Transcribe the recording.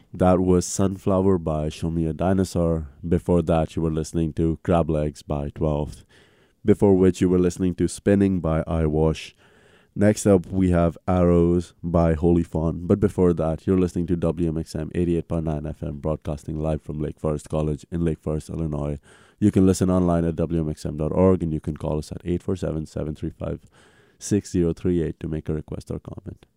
That was Sunflower by Show Me a Dinosaur. Before that, you were listening to Crab Legs by 12th. Before which, you were listening to Spinning by Eyewash. Next up, we have Arrows by Holy Fawn. But before that, you're listening to WMXM 88.9 FM, broadcasting live from Lake Forest College in Lake Forest, Illinois. You can listen online at WMXM.org, and you can call us at 847-735-6038 to make a request or comment.